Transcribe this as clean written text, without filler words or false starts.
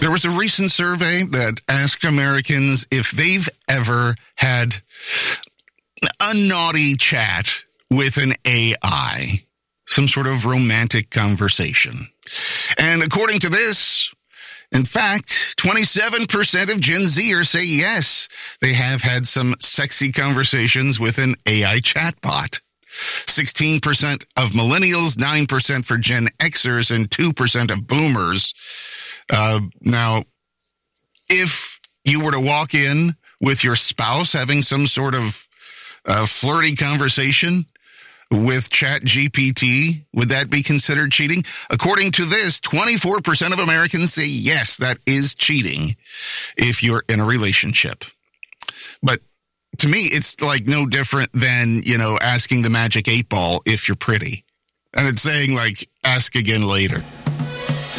There was a recent survey that asked Americans if they've ever had a naughty chat with an AI, some sort of romantic conversation. And according to this, in fact, 27% of Gen Zers say yes, they have had some sexy conversations with an AI chatbot. 16% of millennials, 9% for Gen Xers, and 2% of boomers. Now, if you were to walk in with your spouse having some sort of flirty conversation with ChatGPT, would that be considered cheating? According to this, 24% of Americans say yes, that is cheating if you're in a relationship. But to me, it's like no different than, asking the magic 8 ball if you're pretty. And it's saying, like, ask again later.